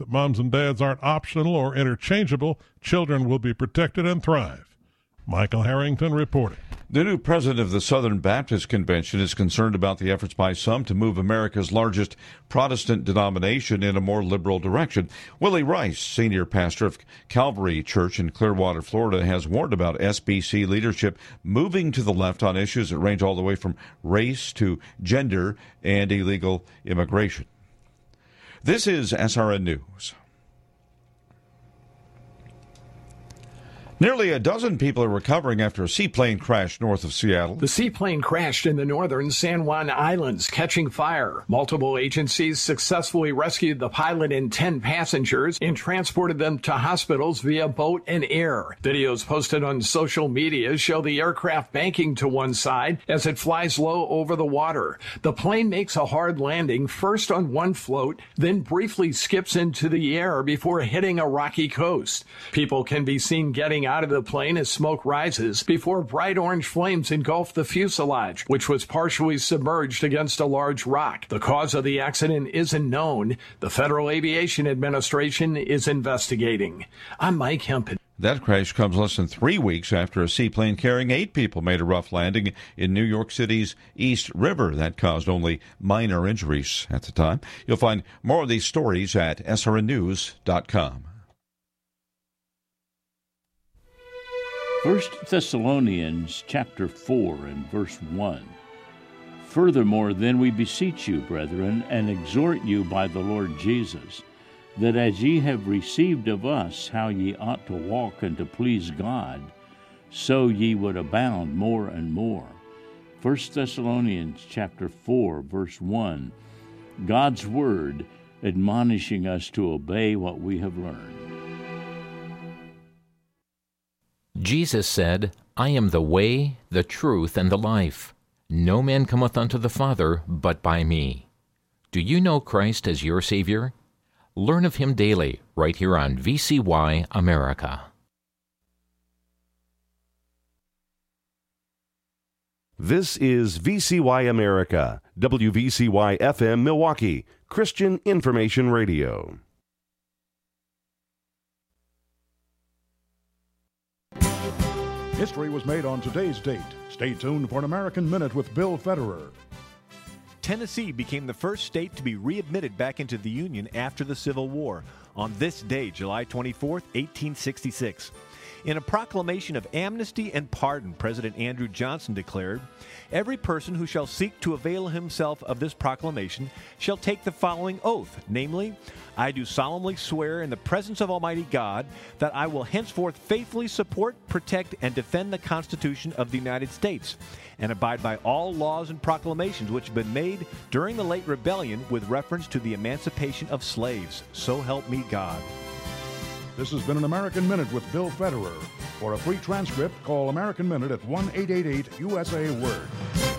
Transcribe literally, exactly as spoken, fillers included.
that moms and dads aren't optional or interchangeable. Children will be protected and thrive. Michael Harrington reporting. The new president of the Southern Baptist Convention is concerned about the efforts by some to move America's largest Protestant denomination in a more liberal direction. Willie Rice, senior pastor of Calvary Church in Clearwater, Florida, has warned about S B C leadership moving to the left on issues that range all the way from race to gender and illegal immigration. This is S R N News. Nearly a dozen people are recovering after a seaplane crashed north of Seattle. The seaplane crashed in the northern San Juan Islands, catching fire. Multiple agencies successfully rescued the pilot and ten passengers and transported them to hospitals via boat and air. Videos posted on social media show the aircraft banking to one side as it flies low over the water. The plane makes a hard landing, first on one float, then briefly skips into the air before hitting a rocky coast. People can be seen getting out of the plane as smoke rises before bright orange flames engulf the fuselage, which was partially submerged against a large rock. The cause of the accident isn't known. The Federal Aviation Administration is investigating. I'm Mike Hempen. That crash comes less than three weeks after a seaplane carrying eight people made a rough landing in New York City's East River. That caused only minor injuries at the time. You'll find more of these stories at S R N news dot com. First Thessalonians chapter four and verse one. Furthermore, then we beseech you, brethren, and exhort you by the Lord Jesus, that as ye have received of us how ye ought to walk and to please God, so ye would abound more and more. First Thessalonians chapter four, verse one. God's word admonishing us to obey what we have learned. Jesus said, I am the way, the truth, and the life. No man cometh unto the Father but by me. Do you know Christ as your Savior? Learn of Him daily, right here on V C Y America. This is V C Y America, W V C Y F M Milwaukee, Christian Information Radio. History was made on today's date. Stay tuned for an American Minute with Bill Federer. Tennessee became the first state to be readmitted back into the Union after the Civil War on this day, July twenty-fourth, eighteen sixty-six. In a proclamation of amnesty and pardon, President Andrew Johnson declared, "Every person who shall seek to avail himself of this proclamation shall take the following oath, namely, I do solemnly swear in the presence of Almighty God that I will henceforth faithfully support, protect, and defend the Constitution of the United States, and abide by all laws and proclamations which have been made during the late rebellion with reference to the emancipation of slaves. So help me God." This has been an American Minute with Bill Federer. For a free transcript, call American Minute at one eight eight eight U S A Word.